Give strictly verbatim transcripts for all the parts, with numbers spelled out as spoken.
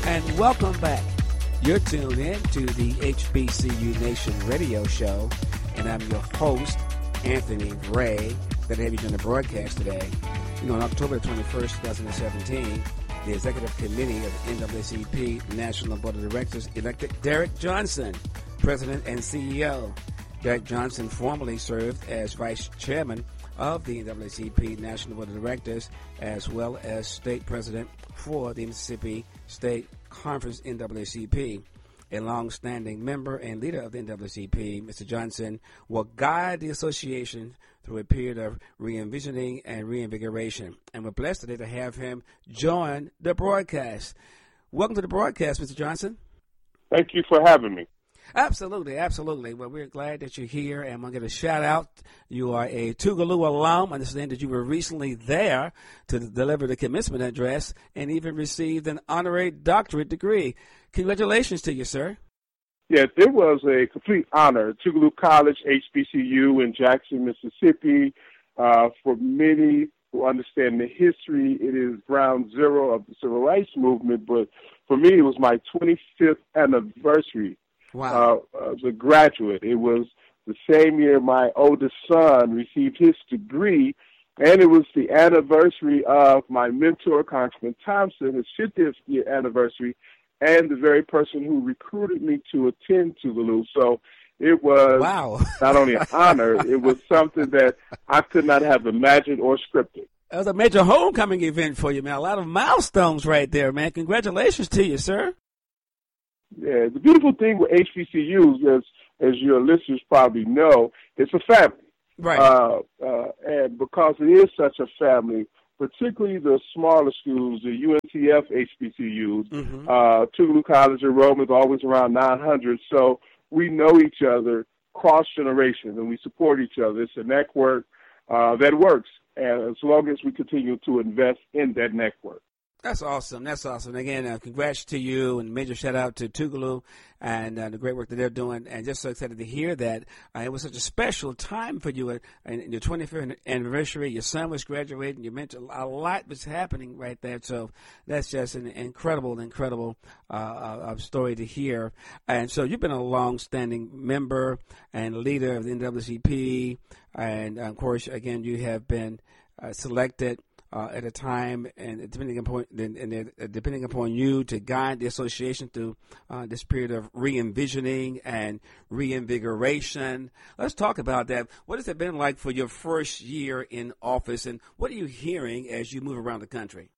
And welcome back. You're tuned in to the H B C U Nation radio show, and I'm your host, Anthony Ray. Glad to have you join the broadcast today. You know, on October twenty-first, twenty seventeen, the Executive Committee of the N double A C P National Board of Directors elected Derek Johnson, President and C E O. Derek Johnson formerly served as Vice Chairman of the N double A C P National Board of Directors, as well as State President for the Mississippi State Conference N double A C P. A long-standing member and leader of the N double A C P, Mister Johnson will guide the association through a period of re-envisioning and reinvigoration. And we're blessed today to have him join the broadcast. Welcome to the broadcast, Mister Johnson. Thank you for having me. Absolutely, absolutely. Well, we're glad that you're here, and I'm going to get a shout-out. You are a Tougaloo alum. I understand that you were recently there to deliver the commencement address and even received an honorary doctorate degree. Congratulations to you, sir. Yes, it was a complete honor. Tougaloo College, H B C U in Jackson, Mississippi. Uh, for many who understand the history, it is ground zero of the civil rights movement, but for me, it was my twenty-fifth anniversary. Wow. Uh, as a graduate. It was the same year my oldest son received his degree, and it was the anniversary of my mentor, Congressman Thompson, his fiftieth year anniversary, and the very person who recruited me to attend Tougaloo. So it was wow. not only an honor, it was something that I could not have imagined or scripted. That was a major homecoming event for you, man. A lot of milestones right there, man. Congratulations to you, sir. Yeah, the beautiful thing with H B C Us, as as your listeners probably know, it's a family. Right. Uh, uh, and because it is such a family, particularly the smaller schools, the U N C F H B C Us, mm-hmm. uh, Tougaloo College enrollment is always around nine hundred. So we know each other cross generations, and we support each other. It's a network uh, that works, and as long as we continue to invest in that network. That's awesome. That's awesome. Again, uh, congrats to you, and major shout out to Tougaloo and uh, the great work that they're doing. And just so excited to hear that uh, it was such a special time for you. Uh, in your twenty-fifth anniversary, your son was graduating. You mentioned a lot was happening right there. So that's just an incredible, incredible uh, uh, story to hear. And so you've been a long-standing member and leader of the N double A C P. And, uh, of course, again, you have been uh, selected Uh, at a time, and depending upon and, and uh, depending upon you to guide the association through uh, this period of re-envisioning and reinvigoration. Let's talk about that. What has it been like for your first year in office, and what are you hearing as you move around the country?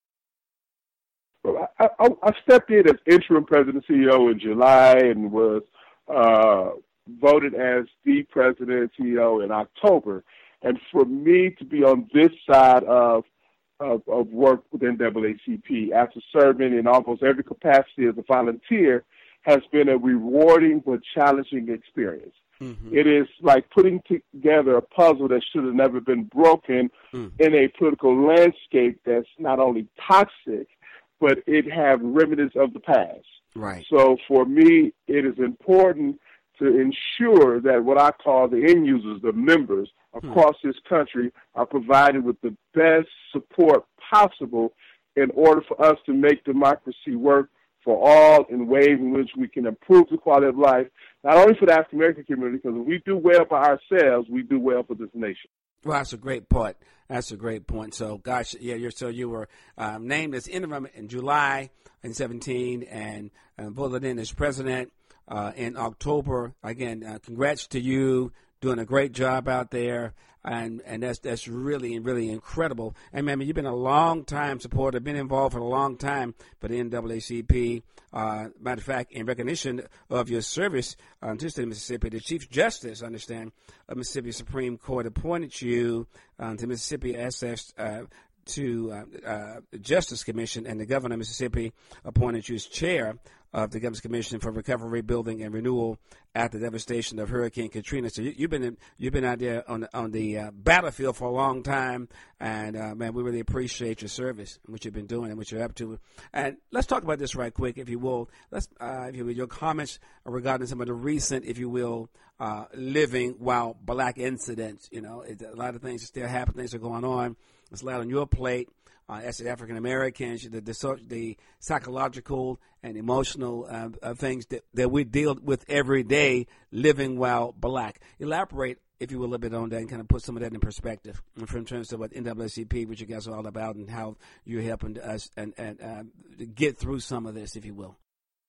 Well, I, I, I stepped in as interim president C E O in July and was uh, voted as the president and C E O in October. And for me to be on this side of Of, of work with N double A C P after serving in almost every capacity as a volunteer has been a rewarding but challenging experience. Mm-hmm. It is like putting together a puzzle that should have never been broken mm. in a political landscape that's not only toxic, but it have remnants of the past. Right. So for me, it is important to ensure that what I call the end users, the members across hmm. this country, are provided with the best support possible in order for us to make democracy work for all in ways in which we can improve the quality of life, not only for the African American community, because if we do well for ourselves, we do well for this nation. Well, that's a great point. That's a great point. So, gosh, yeah, you're so you were um, named as interim in July in seventeen and uh, voted in as president uh, in October. Again, uh, congrats to you. Doing a great job out there, and, and that's that's really, really incredible. And, man, you've been a long-time supporter, been involved for a long time for the N double A C P. Uh, matter of fact, in recognition of your service um, to the state of Mississippi, the Chief Justice, I understand, of Mississippi Supreme Court appointed you um, to Mississippi S F uh, to uh, uh, the Justice Commission, and the governor of Mississippi appointed you as chair of the Governor's Commission for Recovery, Rebuilding, and Renewal after the devastation of Hurricane Katrina. So you, you've been in, you've been out there on the, on the uh, battlefield for a long time, and uh, man, we really appreciate your service and what you've been doing and what you're up to. And let's talk about this right quick, if you will. Let's, uh, if you will, your comments regarding some of the recent, if you will, uh, living while black incidents. You know, it, a lot of things are still happening, things are going on. There's a lot on your plate. uh, as African Americans, the, the the psychological and emotional uh, uh, things that, that we deal with every day living while black. Elaborate, if you will, a little bit on that and kind of put some of that in perspective in terms of what N double A C P, which you guys are all about, and how you're helping us and, and uh, get through some of this, if you will.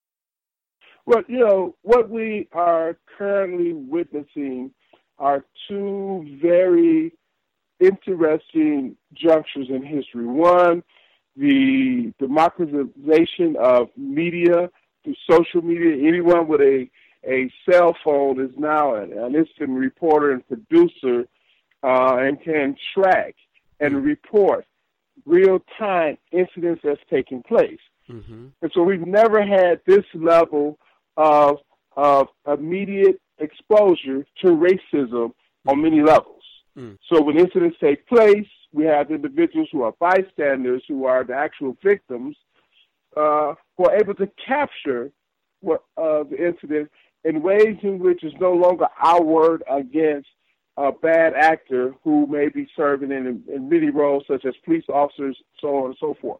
Well, you know, what we are currently witnessing are two very interesting junctures in history. One, the democratization of media through social media. Anyone with a, a cell phone is now an, an instant reporter and producer uh, and can track and report real-time incidents that's taking place. Mm-hmm. And so we've never had this level of, of immediate exposure to racism on many levels. Mm. So when incidents take place, we have individuals who are bystanders, who are the actual victims, uh, who are able to capture what, uh, the incident in ways in which it's no longer our word against a bad actor who may be serving in, in many roles, such as police officers, so on and so forth.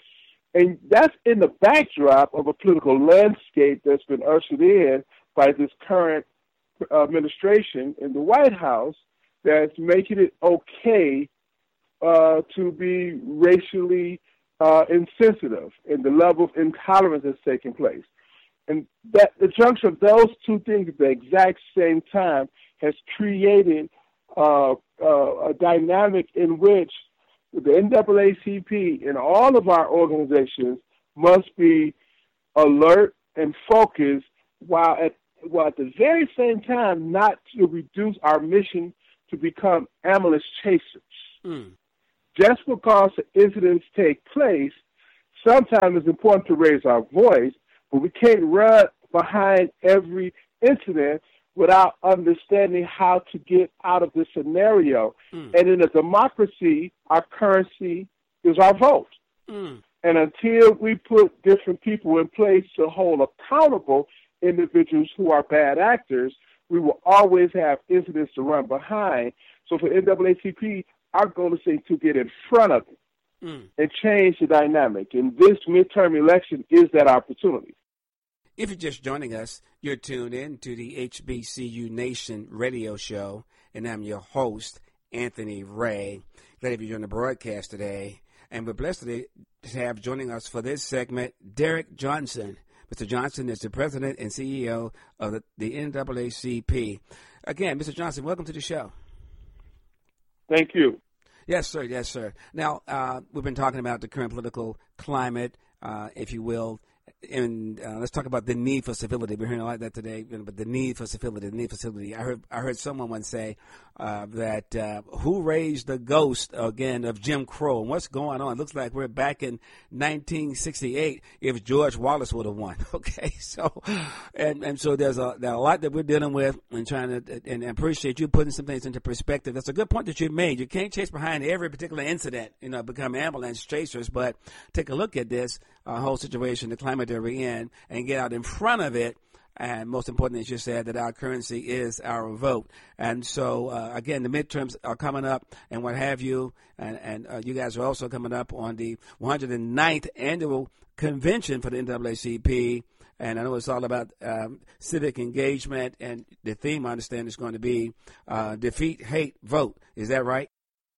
And that's in the backdrop of a political landscape that's been ushered in by this current administration in the White House that's making it okay uh, to be racially uh, insensitive in the level of intolerance that's taking place. And that the junction of those two things at the exact same time has created uh, uh, a dynamic in which the N double A C P and all of our organizations must be alert and focused, while at, while at the very same time not to reduce our mission to become ambulance chasers. Mm. Just because incidents take place, sometimes it's important to raise our voice, but we can't run behind every incident without understanding how to get out of this scenario. Mm. And in a democracy, our currency is our vote. Mm. And until we put different people in place to hold accountable individuals who are bad actors, we will always have incidents to run behind. So for N double A C P, our goal is to get in front of it mm. and change the dynamic. And this midterm election is that opportunity. If you're just joining us, you're tuned in to the H B C U Nation radio show, and I'm your host, Anthony Ray. Glad to have you join the broadcast today. And we're blessed to have joining us for this segment, Derek Johnson. Mister Johnson is the president and C E O of the, the N double A C P. Again, Mister Johnson, welcome to the show. Thank you. Yes, sir. Yes, sir. Now, uh, we've been talking about the current political climate, uh, if you will. And uh, let's talk about the need for civility. We're hearing a lot of that today, but the need for civility, the need for civility. I heard I heard someone once say uh, that uh, who raised the ghost, again, of Jim Crow? And what's going on? It looks like we're back in nineteen sixty-eight if George Wallace would have won. Okay, so and, and so there's a, there's a lot that we're dealing with and trying to, and I appreciate you putting some things into perspective. That's a good point that you made. You can't chase behind every particular incident, you know, become ambulance chasers, but take a look at this uh, whole situation, the climate that we're in, and get out in front of it. And most importantly, as you said, that our currency is our vote. And so, uh, again, the midterms are coming up and what have you. And, and uh, you guys are also coming up on the one hundred ninth annual convention for the N double A C P. And I know it's all about um, civic engagement. And the theme, I understand, is going to be uh, defeat, hate, vote. Is that right?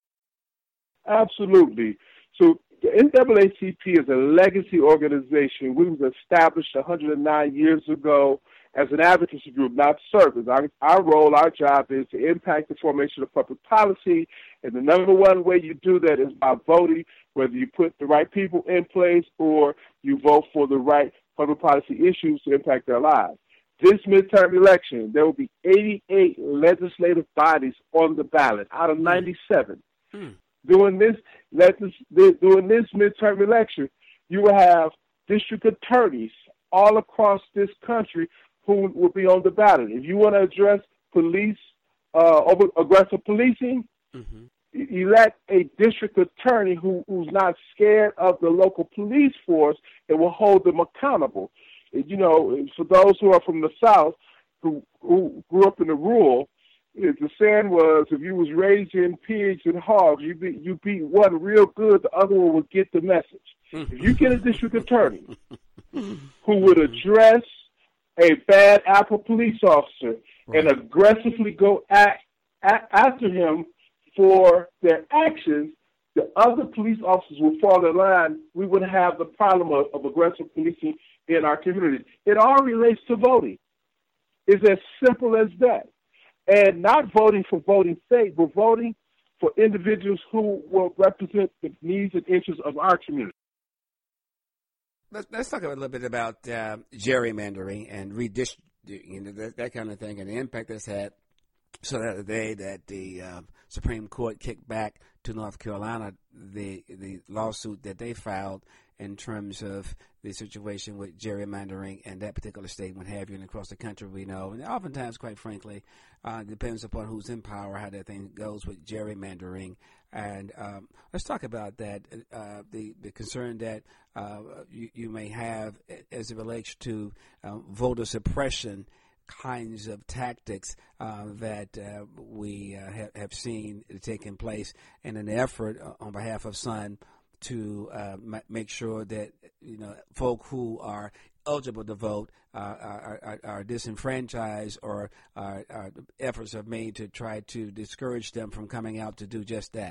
Absolutely. So the N double A C P is a legacy organization. We was established one hundred nine years ago as an advocacy group, not service. Our, our role, our job is to impact the formation of public policy, and the number one way you do that is by voting, whether you put the right people in place or you vote for the right public policy issues to impact their lives. This midterm election, there will be eighty-eight legislative bodies on the ballot out of ninety-seven. Mm. During this, during this midterm election, you will have district attorneys all across this country who will be on the ballot. If you want to address police, uh, over aggressive policing, mm-hmm. elect a district attorney who, who's not scared of the local police force and will hold them accountable. You know, for those who are from the South, who, who grew up in the rural, the saying was, if you was raising pigs and hogs, you beat you beat one real good, the other one would get the message. If you get a district attorney who would address a bad apple police officer right. and aggressively go at, at, after him for their actions, the other police officers will fall in line. We would have the problem of, of aggressive policing in our community. It all relates to voting. It's as simple as that. And not voting for voting's sake, but voting for individuals who will represent the needs and interests of our community. Let's, let's talk a little bit about uh, gerrymandering and redistricting, you know, that, that kind of thing, and the impact that's had. So the other day that the uh, Supreme Court kicked back to North Carolina the the lawsuit that they filed in terms of the situation with gerrymandering in that particular state, what have you, and across the country we know. And oftentimes, quite frankly, uh, depends upon who's in power, how that thing goes with gerrymandering. And um, let's talk about that, uh, the, the concern that uh, you, you may have as it relates to uh, voter suppression kinds of tactics uh, that uh, we uh, have, have seen taking place in an effort on behalf of Sun to uh, m- make sure that, you know, folk who are eligible to vote uh, are, are, are disenfranchised, or uh, are efforts are made to try to discourage them from coming out to do just that.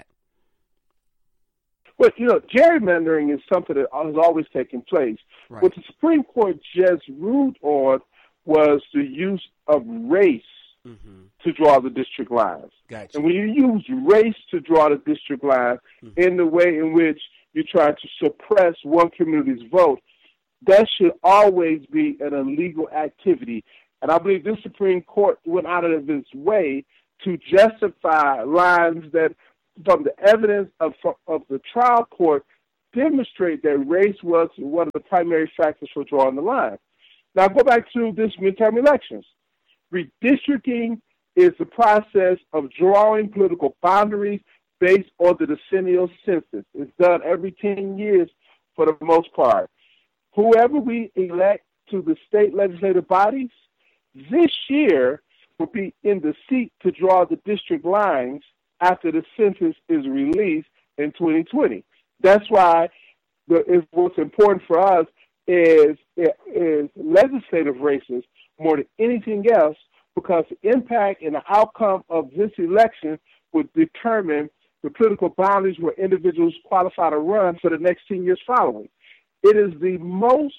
Well, you know, gerrymandering is something that has always taken place. Right. What the Supreme Court just ruled on was the use of race mm-hmm. to draw the district lines. Gotcha. And when you use race to draw the district lines mm-hmm. in the way in which you try to suppress one community's vote, that should always be an illegal activity. And I believe this Supreme Court went out of its way to justify lines that, from the evidence of of the trial court, demonstrate that race was one of the primary factors for drawing the line. Now, go back to this midterm elections. Redistricting is the process of drawing political boundaries based on the decennial census. It's done every ten years for the most part. Whoever we elect to the state legislative bodies this year will be in the seat to draw the district lines after the census is released in twenty twenty. That's why the, it's, what's important for us is, is legislative races more than anything else, because the impact and the outcome of this election would determine the political boundaries where individuals qualify to run for the next ten years following. It is the most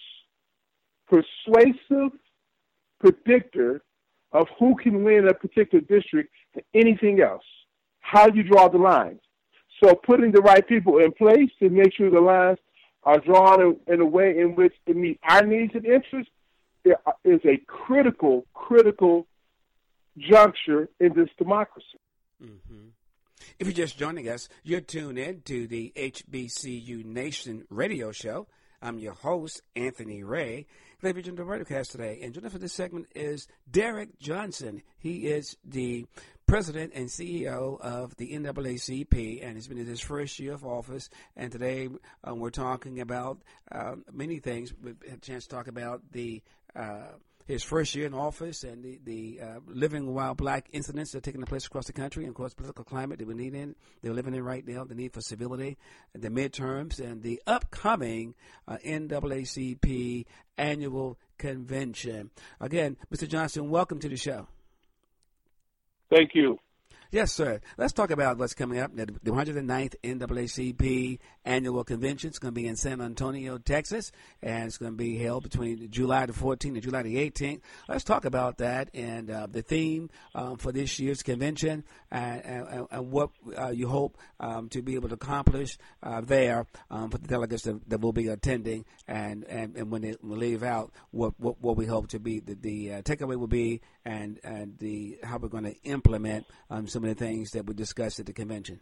persuasive predictor of who can win a particular district than anything else. How you draw the lines. So putting the right people in place to make sure the lines are drawn in, in a way in which it meets our needs and interests is a critical, critical juncture in this democracy. Mm-hmm. If you're just joining us, you're tuned in to the H B C U Nation radio show. I'm your host, Anthony Ray. Glad you're joining the broadcast today. And joining for this segment is Derek Johnson. He is the president and C E O of the N double A C P, and he's been in his first year of office. And today um, we're talking about uh, many things. We had a chance to talk about the uh, his first year in office and the, the uh, living while black incidents that are taking place across the country, and of course political climate that we need in, they're living in right now, the need for civility, the midterms, and the upcoming uh, N double A C P annual convention. Again, Mister Johnson, welcome to the show. Thank you. Yes, sir. Let's talk about what's coming up. The one hundred ninth N double A C P annual convention is going to be in San Antonio, Texas, and it's going to be held between July the fourteenth and July the eighteenth. Let's talk about that and uh, the theme um, for this year's convention and, and, and what uh, you hope um, to be able to accomplish uh, there um, for the delegates that, that will be attending, and, and, and when they leave out, what, what, what we hope to be the, the uh, takeaway will be, and, and the how we're going to implement um, some of the things that we discussed at the convention.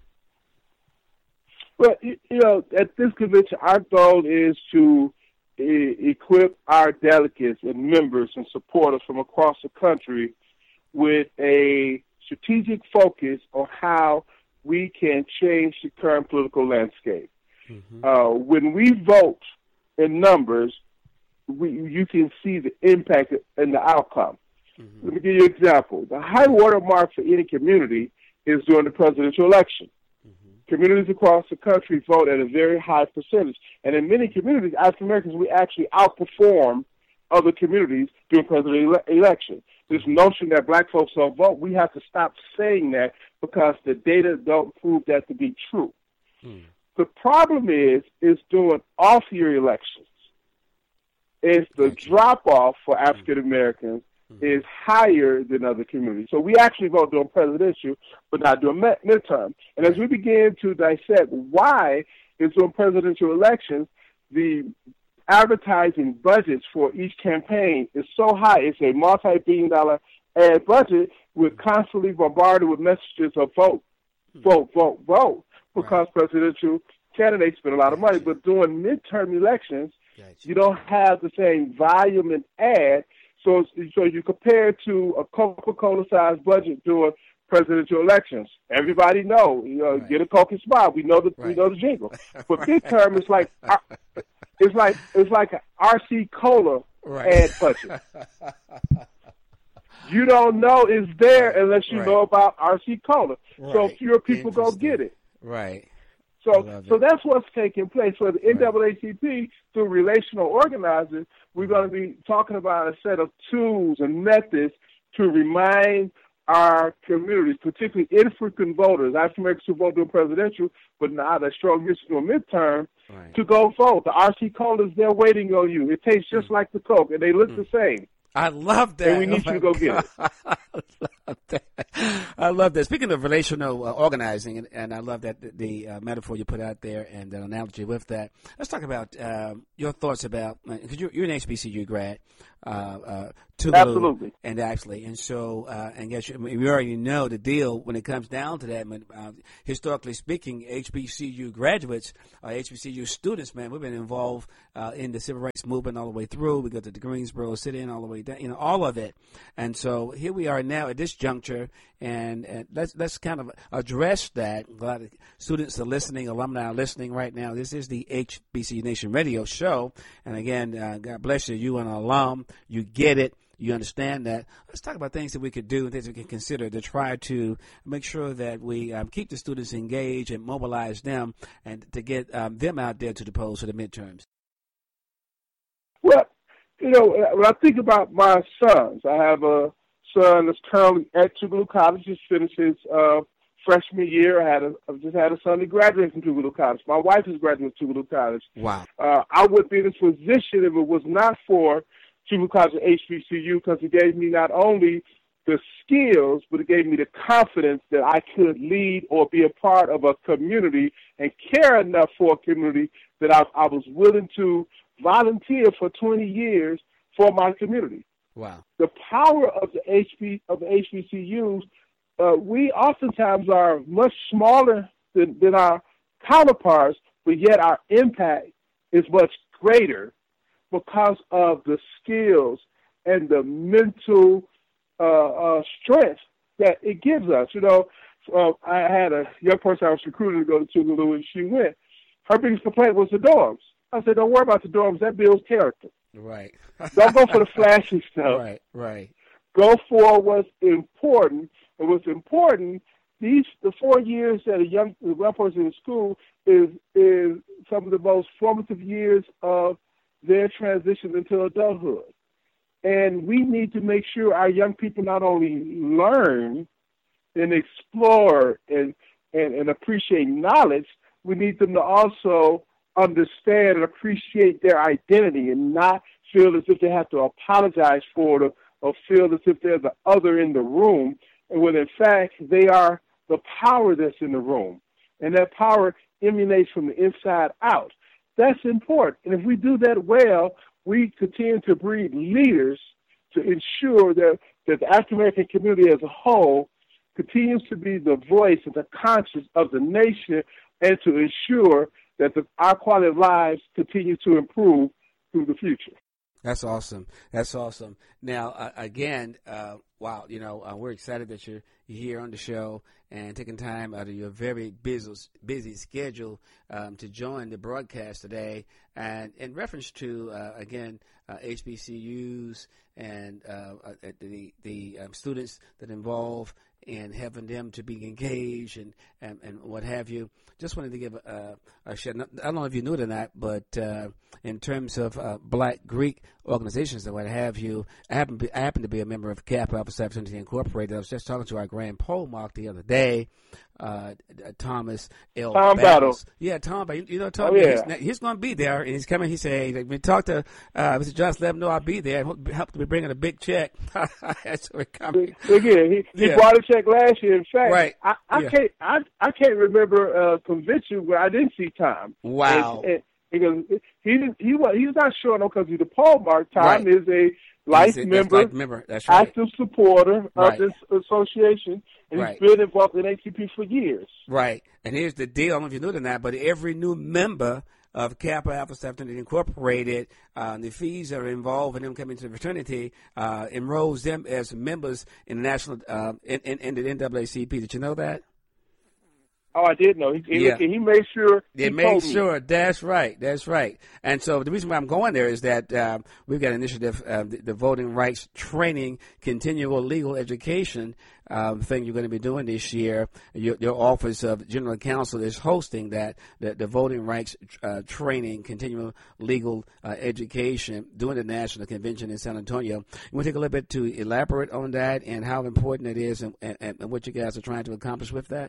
Well, you know, at this convention, our goal is to e- equip our delegates and members and supporters from across the country with a strategic focus on how we can change the current political landscape. Mm-hmm. Uh, when we vote in numbers, we, you can see the impact and the outcome. Mm-hmm. Let me give you an example. The high water mark for any community is during the presidential election. Mm-hmm. Communities across the country vote at a very high percentage. And in many communities, African Americans, we actually outperform other communities during presidential ele- election. This notion that black folks don't vote, we have to stop saying that because the data don't prove that to be true. Mm. The problem is, is during off-year elections, is the okay. drop-off for African Americans mm. is higher than other communities. So we actually vote during presidential, but not during midterm. And as we begin to dissect why is during presidential elections, the advertising budgets for each campaign is so high. It's a multi-billion dollar ad budget. We're constantly bombarded with messages of vote, vote, vote, vote, because right. presidential candidates spend a lot of money. But during midterm elections, you don't have the same volume and ad. So, so you compare it to a Coca-Cola sized budget during presidential elections. Everybody know, you know, right. get a Coke and smile. We know the right. we know the jingle. But right. midterm is like it's like it's like an R C Cola right. ad budget. You don't know it's there unless you right. know about R C Cola. Right. So fewer people go get it. Right. So so that's what's taking place. So the N double A C P, through relational organizing, we're going to be talking about a set of tools and methods to remind our communities, particularly infrequent voters, African Americans who vote during presidential, but not a strong history during midterm, right. to go vote. The R C Colas, they're waiting on you. It tastes just mm. like the Coke, and they look mm. the same. I love that. And we need oh you to go God. get it. I love that. I love that. Speaking of relational uh, organizing, and, and I love that the, the uh, metaphor you put out there and the analogy with that. Let's talk about uh, your thoughts about, because you're, you're an H B C U grad, uh, uh, Tougaloo, absolutely, and actually, and so, uh, and guess you, we already know the deal when it comes down to that. When, uh, historically speaking, H B C U graduates, uh, H B C U students, man, we've been involved uh, in the civil rights movement all the way through. We go to the Greensboro sit-in all the way down, you know, all of it. And so here we are now at this juncture, and, and let's let's kind of address that. A lot of students are listening, alumni are listening right now. This is the H B C U Nation Radio Show, and again, uh, God bless you. You an alum, you get it. You understand that. Let's talk about things that we could do and things we can consider to try to make sure that we um, keep the students engaged and mobilize them and to get um, them out there to the polls for the midterms. Well, you know, when I think about my sons, I have a son that's currently at Tougaloo College, just finished his uh, freshman year. I had a, I just had a son that graduated from Tougaloo College. My wife is graduating from Tougaloo College. Wow. Uh, I would be in this position if it was not for Tougaloo College and H B C U, because it gave me not only the skills, but it gave me the confidence that I could lead or be a part of a community and care enough for a community that I, I was willing to volunteer for twenty years for my community. Wow. The power of the H B of the H B C Us, uh, we oftentimes are much smaller than, than our counterparts, but yet our impact is much greater because of the skills and the mental uh, uh, strength that it gives us. You know, uh, I had a young person I was recruiting to go to Tougaloo, and she went. Her biggest complaint was the dorms. I said, don't worry about the dorms. That builds character. Right. Don't go for the flashy stuff. Right, right. Go for what's important. And what's important, these the four years that a young, a young person in school is is some of the most formative years of their transition into adulthood. And we need to make sure our young people not only learn and explore and, and, and appreciate knowledge, we need them to also understand and appreciate their identity and not feel as if they have to apologize for it or feel as if they're the other in the room, and when in fact they are the power that's in the room. And that power emanates from the inside out. That's important. And if we do that well, we continue to breed leaders to ensure that, that the African American community as a whole continues to be the voice and the conscience of the nation, and to ensure that the, our quality of lives continue to improve through the future. That's awesome. That's awesome. Now, uh, again, uh, wow, you know, uh, we're excited that you're here on the show, and taking time out of your very busy, busy schedule um, to join the broadcast today. And in reference to, uh, again, uh, H B C Us and uh, the, the um, students that involve in having them to be engaged and, and, and what have you, just wanted to give a, a share. I don't know if you knew it or not, but uh, in terms of uh, Black Greek organizations and what have you, I happen, be, I happen to be a member of Kappa Alpha Psi Fraternity Incorporated. I was just talking to our grand pole mark the other day, uh, Thomas L. Tom Battles. Battle. Yeah, Tom, you, you know, Tom, oh, yeah. he's, he's going to be there, and he's coming. He said, hey, we talked to uh, Mister Johnson, let him know I'll be there. Help to be bringing a big check. So we're coming. Again, he, he yeah. brought a check last year. In fact, right. I, I yeah. can't I, I can't remember a convention where I didn't see Tom. Wow. And, and, because he didn't, he was he's not showing up because he's the Paul Mark. Tom right. is a life a, member, life member. That's right. active supporter right. of this association, and right. he's been involved in A T P for years. Right. And here's the deal. I don't know if you knew it or not, but every new member of Kappa Alpha Psi Fraternity Incorporated, uh, the fees that are involved in them coming to the fraternity uh, enrolls them as members in the national uh, in, in, in the N double A C P. Did you know that? Oh, I did know. He, he, yeah. he made sure. They he made told sure. Me. That's right. That's right. And so the reason why I'm going there is that um, we've got an initiative, uh, the, the Voting Rights Training Continual Legal Education um, thing you're going to be doing this year. Your, your Office of General Counsel is hosting that, the, the Voting Rights uh, Training Continual Legal uh, Education during the National Convention in San Antonio. You want to take a little bit to elaborate on that and how important it is and, and, and what you guys are trying to accomplish with that?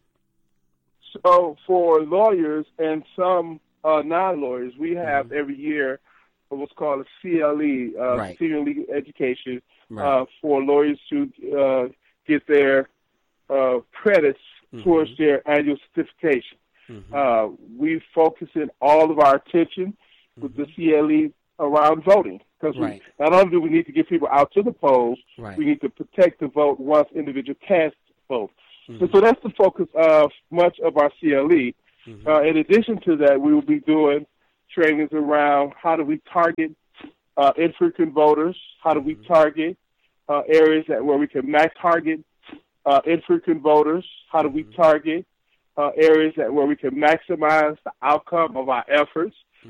So for lawyers and some uh, non-lawyers, we have mm-hmm. every year what's called a C L E, uh, right. Continuing Legal Education, right. uh, for lawyers to uh, get their uh, credits mm-hmm. towards their annual certification. Mm-hmm. Uh, we focus in all of our attention mm-hmm. with the C L E around voting, because right. not only do we need to get people out to the polls, right. we need to protect the vote once individual casts vote. Mm-hmm. So that's the focus of much of our C L E. Mm-hmm. Uh, in addition to that, we will be doing trainings around how do we target uh, infrequent voters, how do we mm-hmm. target uh, areas that where we can max target uh, infrequent voters, how do we mm-hmm. target uh, areas that where we can maximize the outcome of our efforts,